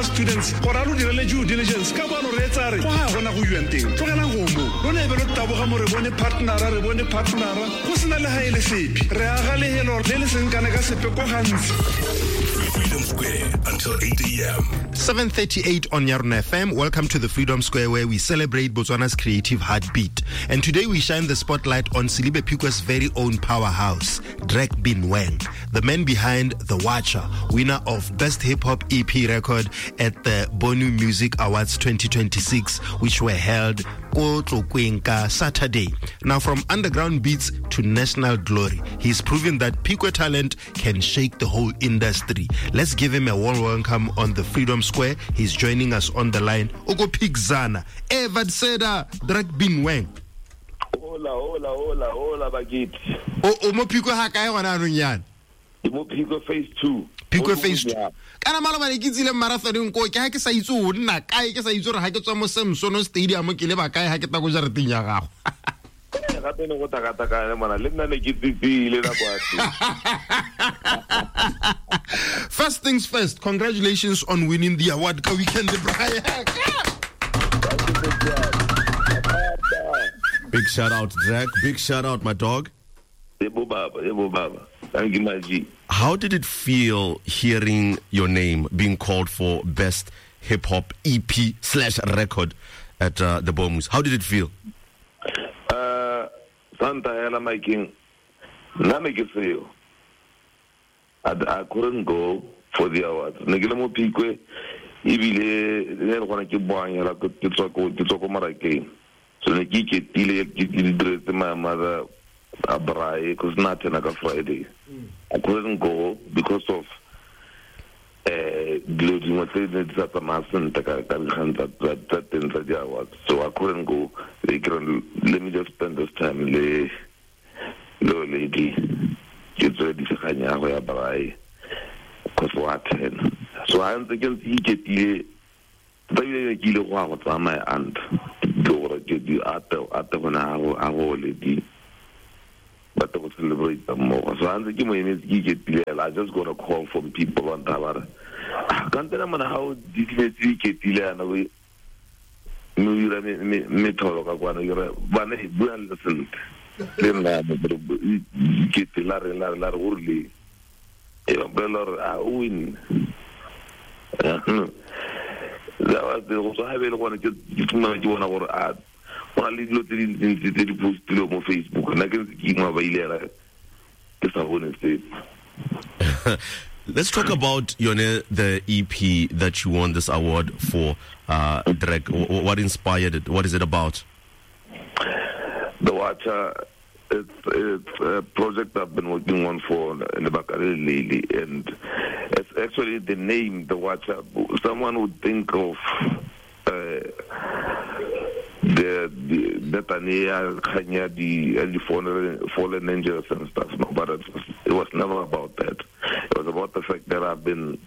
students gore a lo direle due diligence ka bona re etsa re go ha gona go yuang teng tlogelang go mo lone e be lo taboga mo re bone partnera go sena le ha e le sepi re aga lehelo le le seng kana ka sepe ko gantsi. Freedom Square until 8 a.m. 7:38 on Yarona FM. Welcome to the Freedom Square, where we celebrate Botswana's creative heartbeat. And today we shine the spotlight on Silibe Pikwe's very own powerhouse, Drek Binweng, the man behind The Watcher, winner of Best Hip Hop EP Record at the Bonu Music Awards 2026, which were held Saturday. Now, from underground beats to national glory, he's proven that Pikwe talent can shake the whole industry. Let's give him a warm welcome on the Freedom Square. He's joining us on the line. Ogo Pigzana, Evad Seda, Drek Binweng. Hola, Bagit. Omo Pikwe hakae wana runyan. Mo Pikwe phase 2. Pikwe phase 2. Kana mala ba ikitsile marathon ko ke ha ke sa itse o nna kae ke sa itse re ha ke tswa mo Samson Stadium ke le ba kae ha ke ta go jareteng ya gago. Gape no go taka mana le nna ne ke tsitsile na kwatsi. First things first, congratulations on winning the award ka weekend Brian. Big shout out Drek, big shout out my dog. Yebo baba. Thank you my G. How did it feel hearing your name being called for Best Hip Hop EP/Record at the BOMUS? How did it feel? Santa Ella making Namekefeo. I couldn't go for the awards. Negilamo Pikwe, Ibile, they're going to keep buying a Kitoko Marake. So Nikki Tile, my mother, Abrai, because nothing like a Friday. I couldn't go because of Gloding was saying that a mass and that in the awards. So I couldn't go. Let me just spend this time, lady. Get ready to hang where I because what? So I'm thinking he get the kilo was on my aunt. Go get you at the 1 hour, lady. But I will celebrate them more. So I'm thinking when he get I just got a call from people on Tavara. I can't tell them how did he get the away. Me talk about one listen. Then get the lar urli. Belor win. That was the also have one get one hour ad. One little thing in the post below my Facebook, and I can keep my baile. Just I wouldn't say. Let's talk about the EP that you won this award for, Drek. What inspired it? What is it about? The Watcher, it's a project I've been working on for in the Bakari lately, and it's actually the name, The Watcher. Someone would think of the Netanya, Kenya, the fallen angels and stuff. No, but it was never about that. It was about the fact that I've been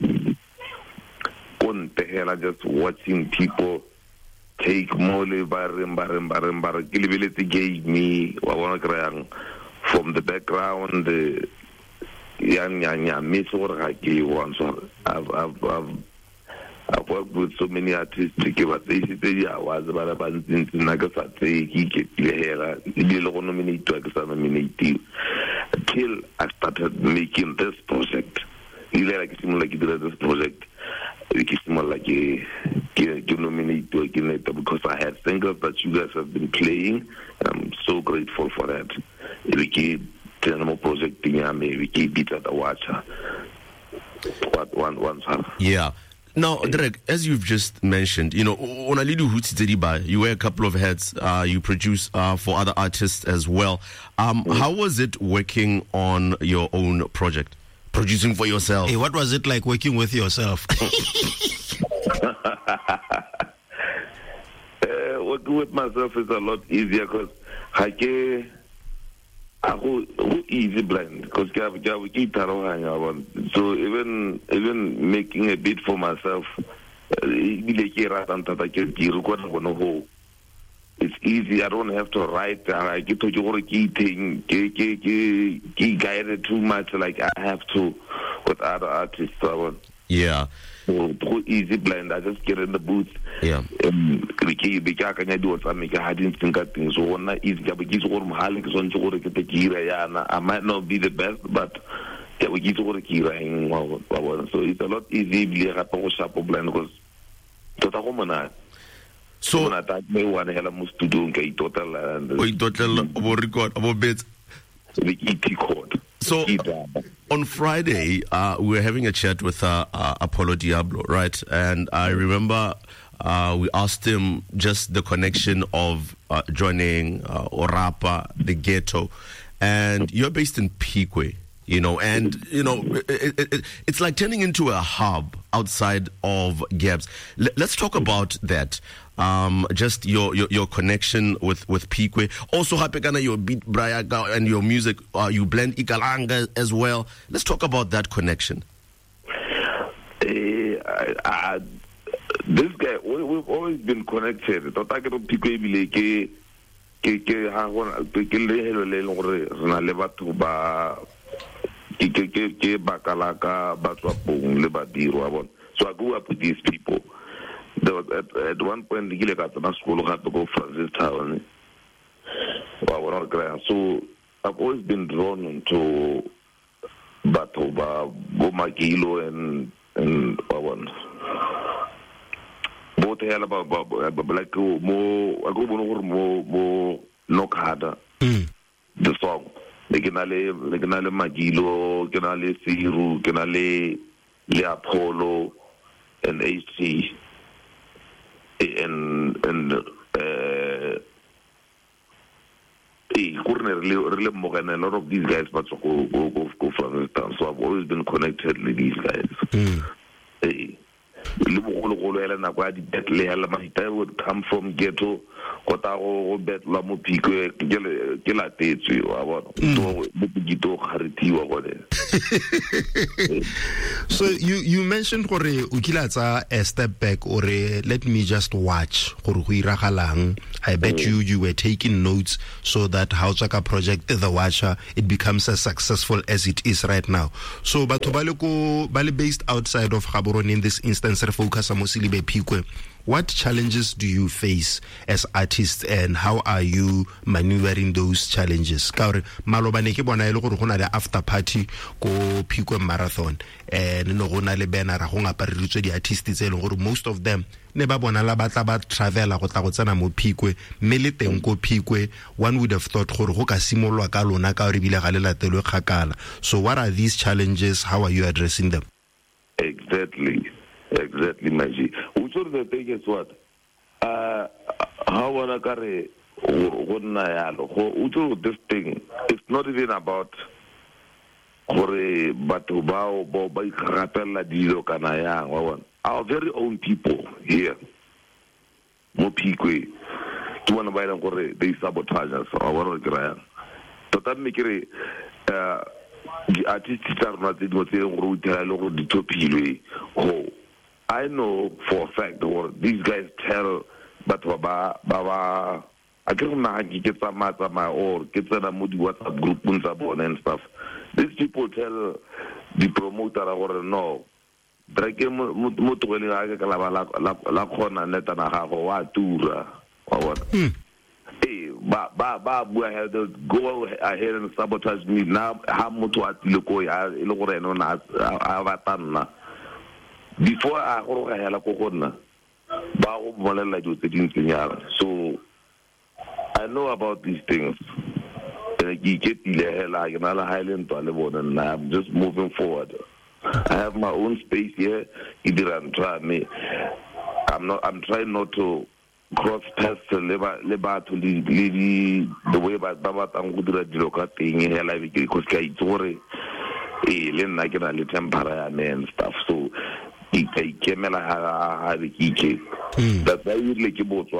on the hell, just watching people take mole barim. Gillibility gave me from the background, the young miss or I gave one. So I've worked with so many artists but they say I was about Nagasate, he get the hair, until I started making this project. Like this project, it's more like a nominate to a because I had singles that you guys have been playing, and I'm so grateful for that. We keep more project we keep beat at the Watcher. Yeah. Now, Drek, as you've just mentioned, you wear a couple of hats, you produce for other artists as well. How was it working on your own project? Producing for yourself? Hey, what was it like working with yourself? Working with myself is a lot easier because I'm easy blind because so even making a beat for myself, it's easy. I don't have to write. I get to your guided too much like I have to with other artists. Yeah. So through easy blind, I just get in the booth. Yeah. So one easy I might not be the best, but so it's a lot easier blind because so so on Friday, we were having a chat with Apollo Diablo, right? And I remember we asked him just the connection of joining Orapa, the ghetto, and you're based in Pique. And it's like turning into a hub outside of Gabs. Let's talk about that. Just your connection with Pique. Also, Hapekana, your beat Brayaga and your music, you blend Ikalanga as well. Let's talk about that connection. This guy, we've always been connected. So I grew up with these people. There was at one point, I got to school, I had to go Francis Town. So I've always been drawn into Batoba, Bomagilo, and both hell about like more, I go more knock harder. The song. Legenale Magilo, Genale Siru, Genale Apollo, and HC, and really more than a lot of these guys, but go from this town. So I've always been connected with these guys. Would come from ghetto. So you mentioned gore ukilatsa a step back or let me just watch gore go iragalang. I bet you were taking notes so that Hautsaka project The Watcher, it becomes as successful as it is right now. So batho bale based outside of Gaborone in this instance re focus mo Silibe Pique. What challenges do you face as artists and how are you maneuvering those challenges? Kaore malobane ke bona ile gore gona le after party go Pique Marathon and no gona le banner go ngapariritswe di artists tse ile gore most of them ne ba bona la batla ba travel go tla go tsena mo Pique mme le teng go Pique. One would have thought gore go ka simolwa ka lona ka re bile ga le latelwe kgakala. So what are these challenges? How are you addressing them? Exactly, Maji. Which of the thing is what? How wanna carry this thing? It's not even about our very own people here. Mo Pique. To one by them, they sabotage us. So that make it the artists are not the I know for a fact that these guys tell but Baba I can't get some or get some WhatsApp group and stuff. These people tell the promoter or no. Drake Mutueli la corner net and a half or what tour or what. Hey, Bob, go ahead and sabotage me now. How much what Loko Avatarna. Before I had a coconut, so I know about these things. And I'm just moving forward. I have my own space here. He didn't try me. I'm trying not to cross paths to labor to the way but Baba Tangudra Jiroka thing in her life because I worry. Len like a little temporary and stuff. So that's why you like about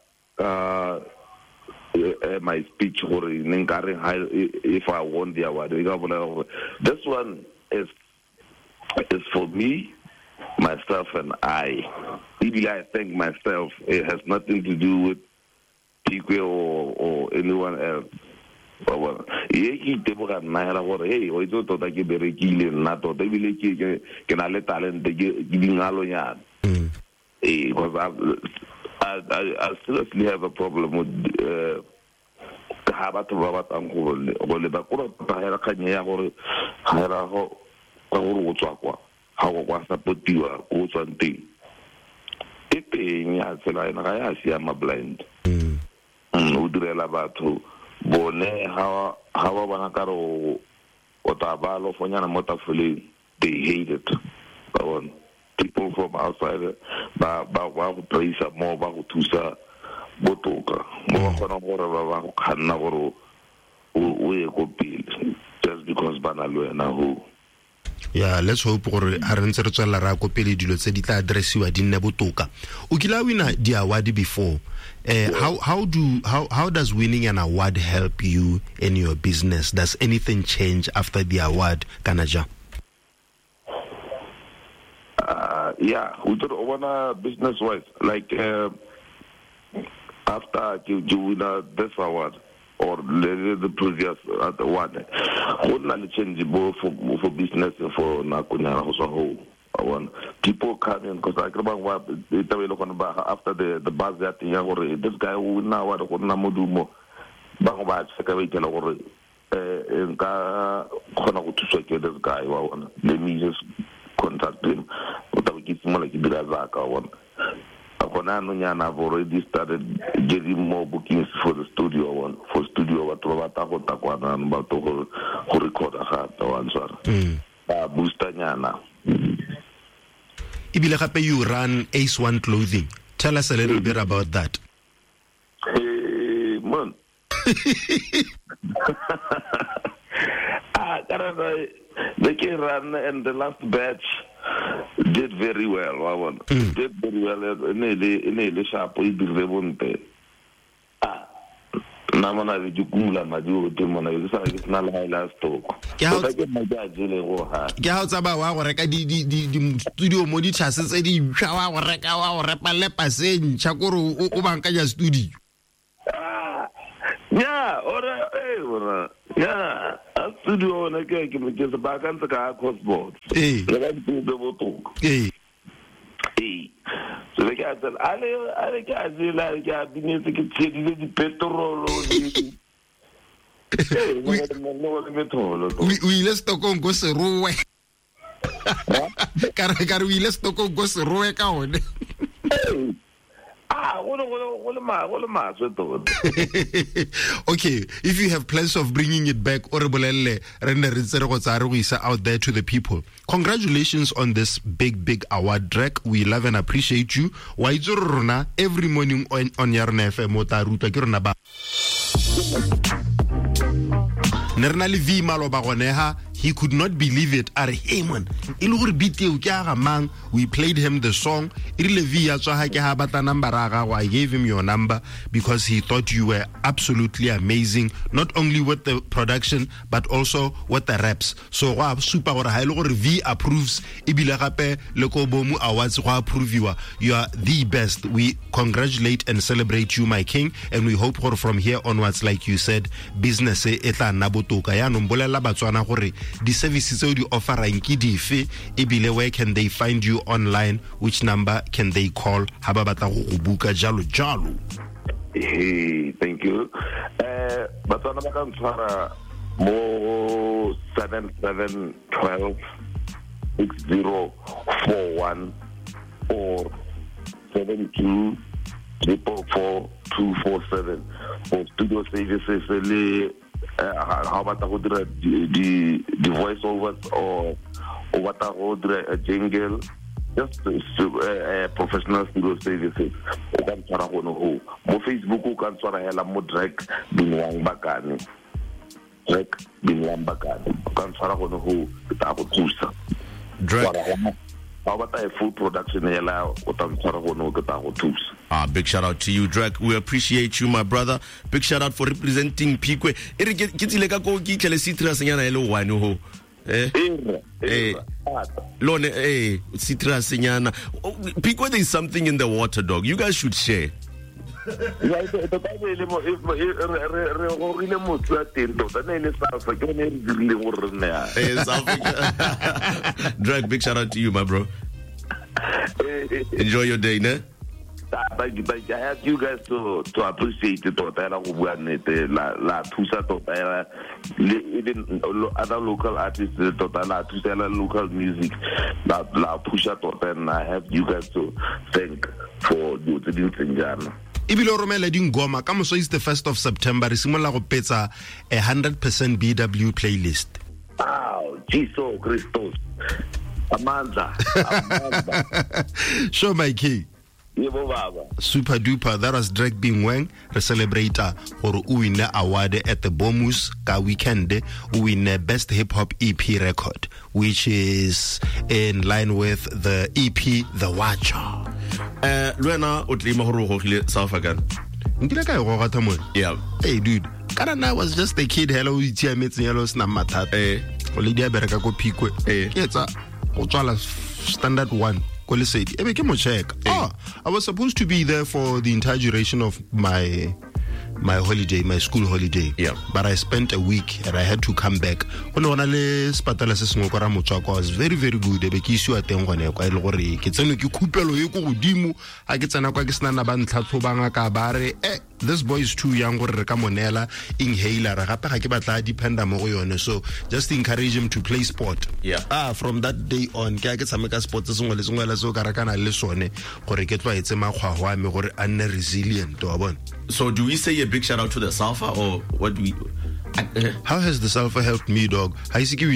my speech or if I won the award. This one is for me, myself, and I. Maybe I think myself. It has nothing to do with Pique or anyone else. ba bona ye ke teboga nna hela gore hey o itse tota ke berekile nna tota ebile ke na le talent ke dingalo nyana because I seriously have a problem with ha batho ba batang go le ba go tota hela kanye ya gore ga era go go tswa kwa ha go kwa supportiwa go tswa nteng ya tsela ena ga ya sia ma blind o direla batho bone ha ba bana ka ro o ta ba lo fonyana mo tafoleng they hate it people from outside ba go praise more ba go thusa botoka mo ba khona gore ba go khanna gore o ye go pele just because bana lo ena ho. Yeah, let's hope gore ha re ntse re tswela ra go pele dilo tse di tla addressiwa di nne botoka. O kila wina di award before. How does winning an award help you in your business? Does anything change after the award, Kanaja? Yeah, we do wanna business wise like after you win this award or the previous one, wouldn't change both for business for Nakunya whole. People come in because I remember after the buzz that this guy who now what Namudumo Bangba second or this guy. Let me just contact him. I've already started getting more bookings for the studio for studio what to record a heart booster nyana. Ibile gape you run Ace One Clothing. Tell us a little bit about that. Hey man. They can run and the last batch did very well. Did very well. Nearly sharp. We did very Namana Jukumla Madu Timona. It's not like last talk. Gautaba or the studio Modi Chassis Eddie Shawa or Reka or Repalepa saying Chakuru Ubankaya studio. Yeah, or yeah, a studio on a cake just a back and the car crossboard. Hey, so the guy said, I can't see like the petrol. We let's talk on Goseroe. Car we let's talk on Goseroe count. Okay, if you have plans of bringing it back, out there to the people. Congratulations on this big award, Drake. We love and appreciate you. Every morning on Yarna FM. Nernali V Malobagoneha, he could not believe it. Hey man, we played him the song. I gave him your number because he thought you were absolutely amazing, not only with the production but also with the raps. So super V approves Lekobomu Awards approve you are the best. We congratulate and celebrate you, my king, and we hope from here onwards, like you said, business eta nabotoka ya nombolela batswana gore the services you offer ke dife ebile where can they find you online, which number can they call haba batla go buka jalo. Hey, thank you. Batswana ba ka ntshwara mo 7712 6041 or 72 44247 for studio services. How about the voiceovers or what a jingle, just professional studio services. Mo Facebook you can swara hela mo Drake Binwang Bakani. Drake Binwang Bakani. You can swara hono ho ta go thusa. Drake. How about a full production hela o ta swara hono go ta go thusa. Big shout out to you, Drake. We appreciate you, my brother. Big shout out for representing Pikwe. Pikwe, there is something in the water, dog. You guys should share. Ya tota le mo re gorile motho a teng tota ne le Salfa ke ne re dirile gore re nna. Drag, big shout out to you, my bro. Enjoy your day, ne? But I have you guys to appreciate it. La thusa tota even other local artists tota la thusa local music la pusha tota, and I have you guys to thank for the thing. Ibile romela dingoma ka moso is the 1st of September re simola go petsa 100% BW playlist. Wow, Jesus Christos. Amanda. Show my key. Super duper. That was Drake Bin Wang. Re celebrate or win award at the Bomus ka weekend. Win best hip hop EP record, which is in line with the EP The Watcher. Luena otlima horo go gile South again. Ndile ka go gata mo. Yeah. Hey dude, kana was just a kid hello itsia metseng yalo sna mathata. O le dia bereka go phikwe. Ke etsa go tswala standard 1. I was supposed to be there for the entire duration of my holiday, my school holiday. Yeah. But I spent a week and I had to come back. I was very, very good. This boy is too young. So just encourage him to play sport. Yeah. From that day on, resilient. So do we say a big shout out to the Salfa, or what do we? How has the Salfa helped me, dog? Is it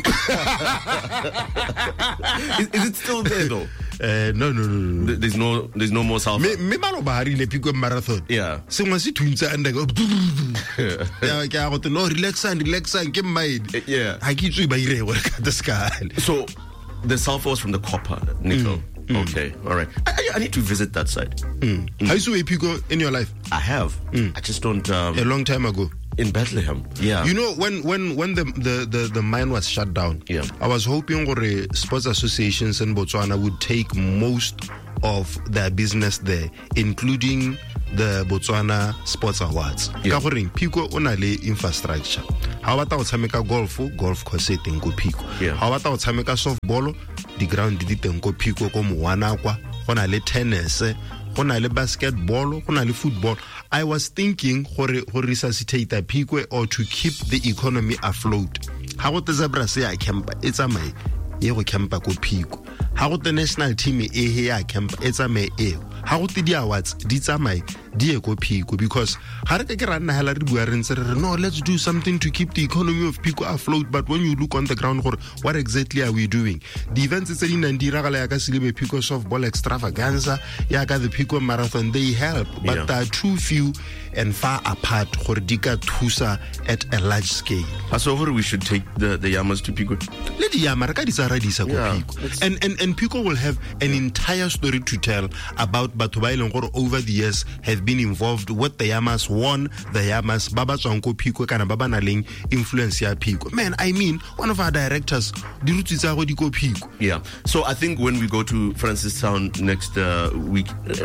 still there though? No. There's no more Salfa. Me malo bahari le pico marathon. Yeah. So must twinsa and go. Yeah, no relax and get mind. Yeah. I keep you by the sky. So the Salfa was from the copper nickel. Okay, all right. I need to visit that site. How you a pico in your life? I have. I just don't. A long time ago. In Bethlehem. Yeah. You know, when the mine was shut down, yeah, I was hoping sports associations in Botswana would take most of their business there, including the Botswana Sports Awards. Yeah. Pico onale infrastructure. How about golf course tengo Pico. Yeah. How about softball? The ground did tengo Pico como wanakwa. Onale tennis. Onale basketball. Onale football. I was thinking for resuscitate Pico or to keep the economy afloat. How about the Zebra say I camp? It's a may. Yego campa ko Pico. How about the national team here camp? It's a may. How about the awards? Ditsamai Diego Pico, because no, let's do something to keep the economy of Pico afloat. But when you look on the ground, what exactly are we doing? The events in Nandira Pico softball extravaganza, Yaga the Pico marathon, they help, but they are too few and far apart for Dika Tusa at a large scale. So we should take the Yamas to Pico. Let the Yamaraka Pico. And Pico will have an entire story to tell about Batubailongoro over the years have been involved with the Yamas, won the Yamas, Baba Chanko Pico, Kana Baba Naling, influence ya Pico. Man, I mean, one of our directors, Pico. Yeah. So I think when we go to Francistown next week,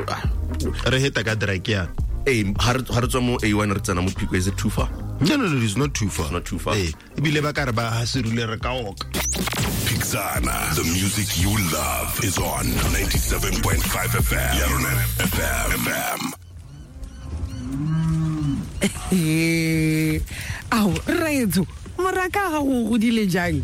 is it too far? No, it's not too far. It's not too far. Pixana, the music you love is on 97.5 FM. Yaronet FM. Au, Rezo, maraka ga go godile jang.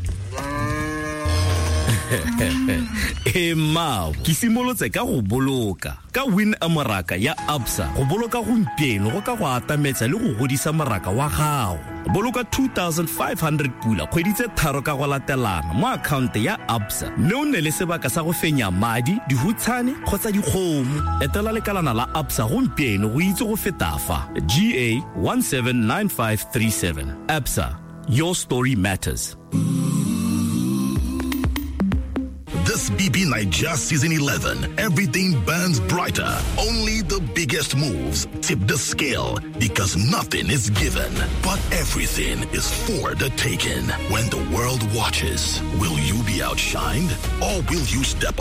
Mao, ke simolotse ka go boloka ka win amaraka ya Absa go boloka gompieno go ka go atametsa le go godisa maraka wa gago. Boloka 2500 pula kgwedi tse tharo ka go latelana mo account ya Absa mme o ne le sebaka sa go fenya madi dihutshane kgotsa dikgomo. Etela lekalana la Absa gompieno go itse go fetafa GA 179537. Absa, your story matters. This BB Nigeria Season 11, everything burns brighter. Only the biggest moves tip the scale because nothing is given, but everything is for the taking. When the world watches, will you be outshined or will you step